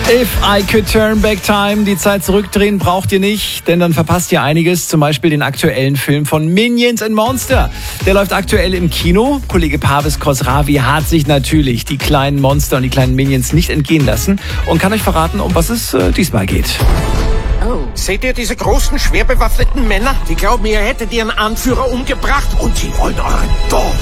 If I could turn back time, die Zeit zurückdrehen braucht ihr nicht, denn dann verpasst ihr einiges, zum Beispiel den aktuellen Film von Minions & Monster. Der läuft aktuell im Kino. Kollege Parvis Khosravi hat sich natürlich die kleinen Monster und die kleinen Minions nicht entgehen lassen und kann euch verraten, um was es diesmal geht. Oh. Seht ihr diese großen, schwer bewaffneten Männer? Die glauben, ihr hättet ihren Anführer umgebracht und sie wollen euren Tod.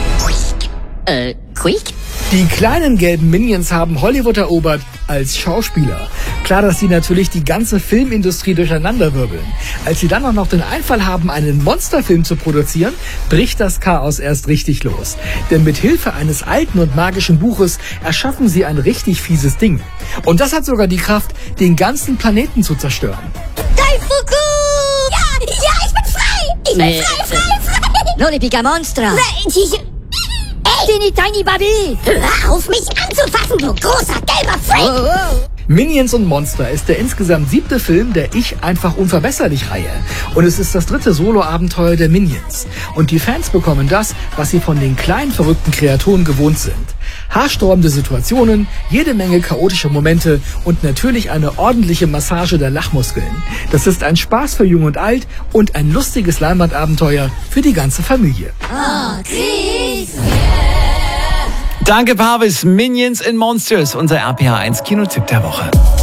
Quick? Die kleinen gelben Minions haben Hollywood erobert als Schauspieler. Klar, dass sie natürlich die ganze Filmindustrie durcheinanderwirbeln. Als sie dann auch noch den Einfall haben, einen Monsterfilm zu produzieren, bricht das Chaos erst richtig los. Denn mit Hilfe eines alten und magischen Buches erschaffen sie ein richtig fieses Ding. Und das hat sogar die Kraft, den ganzen Planeten zu zerstören. Daifuku! Ja, ich bin frei! Ich bin frei! Non les pica monstra! Teeny tiny Baby! Hör auf, mich anzufassen, du großer gelber Freak! Minions & Monster ist der insgesamt 7. Film der Ich einfach unverbesserlich-Reihe. Und es ist das 3. Solo-Abenteuer der Minions. Und die Fans bekommen das, was sie von den kleinen verrückten Kreaturen gewohnt sind. Haarsträubende Situationen, jede Menge chaotische Momente und natürlich eine ordentliche Massage der Lachmuskeln. Das ist ein Spaß für Jung und Alt und ein lustiges Leinwandabenteuer für die ganze Familie. Oh, Chris! Danke, Parvis. Minions & Monsters, unser RPA1 Kinotipp der Woche.